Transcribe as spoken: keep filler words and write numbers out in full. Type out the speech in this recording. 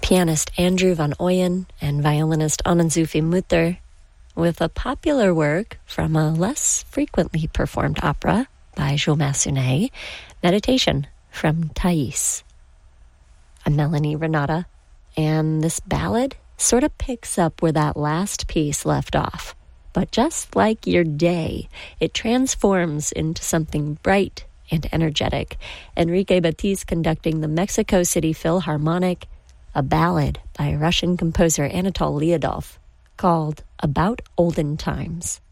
pianist Andrew van Ooyen and violinist Anne-Sophie Mutter, with a popular work from a less frequently performed opera by Jules Massenet, Meditation from Thais. I'm Melanie Renata, and this ballad sort of picks up where that last piece left off. But just like your day, it transforms into something bright and energetic. Enrique Batiz conducting the Mexico City Philharmonic, a ballad by Russian composer Anatol Lyudov called About Olden Times.